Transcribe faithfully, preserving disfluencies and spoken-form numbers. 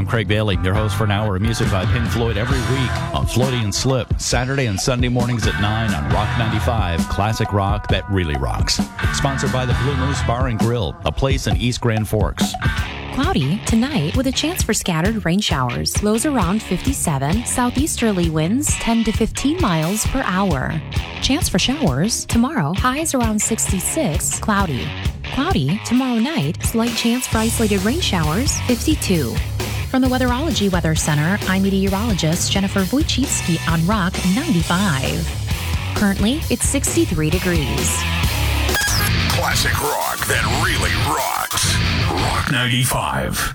I'm Craig Bailey, your host for an hour of music by Pink Floyd every week on Floaty and Slip, Saturday and Sunday mornings at nine on Rock ninety-five, classic rock that really rocks. Sponsored by the Blue Moose Bar and Grill, a place in East Grand Forks. Cloudy tonight with a chance for scattered rain showers. Lows around fifty-seven. Southeasterly winds ten to fifteen miles per hour. Chance for showers tomorrow. Highs around sixty-six. Cloudy. Cloudy tomorrow night. Slight chance for isolated rain showers. fifty-two. From the Weatherology Weather Center, I'm meteorologist Jennifer Wojcicki on Rock ninety-five. Currently, it's sixty-three degrees. Classic rock that really rocks. Rock ninety-five.